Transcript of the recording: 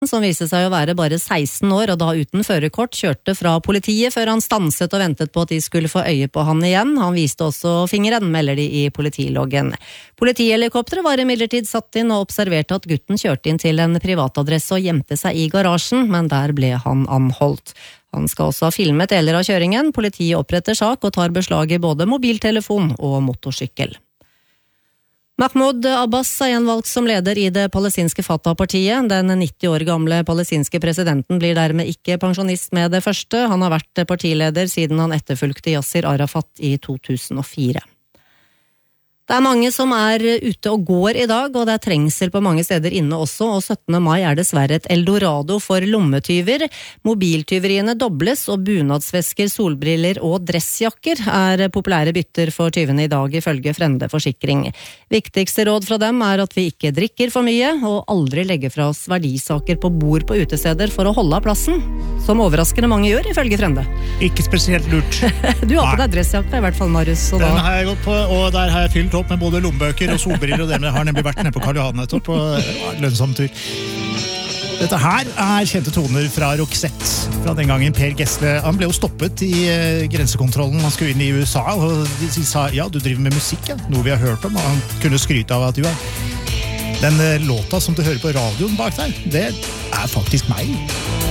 som viste seg å være bare 16 år og da uten førerkort, kjørte fra politiet før han stanset og ventet på at de skulle få øye på han igjen. Han viste også fingeren, melder de i politiloggen. Politihelikopteret var imidlertid satt inn og observerte at gutten kjørte inn til en privatadresse og gjemte seg i garasjen, men der ble han anholdt. Han skal også ha filmet deler av kjøringen. Politiet oppretter sak og tar beslag i både mobiltelefon og motorsykkel. Mahmoud Abbas er gjenvalgt som leder i det palestinske Fatah-partiet. Den 90 år gamle palestinske presidenten blir dermed ikke pensjonist med det første. Han har vært partileder siden han etterfulgte Yasser Arafat i 2004. Det er mange som er ute og går i dag, og det er trengsel på mange steder inne også, og 17. mai er dessverre et eldorado for lommetyver. Mobiltyveriene dobles, og bunadsvesker, solbriller og dressjakker er populære bytter for tyvene i dag, ifølge Frende Forsikring. Viktigste råd fra dem er at vi ikke drikker for mye, og aldri legger fra oss verdisaker på bord på utesteder for å holde av plassen, som overraskende mange gjør, ifølge Frende. Ikke spesielt lurt. Du har på deg dressjakka i hvert fall, Marius. Den har jeg gått på, og der har jeg fylt opp med både lommebøker og solbriller og det, men jeg har nemlig vært nede på Karl Johan nettopp på lønnsom tur. Dette her er kjente toner fra Roxette fra den gangen Per Gessle. Han ble jo stoppet i grensekontrollen. Han skulle inn i USA, og de sa, ja, du driver med musikk, ja. Noe vi har hørt om, og han kunne skryte av at du er. Den låta som du hører på radioen bak der, det er faktisk meg.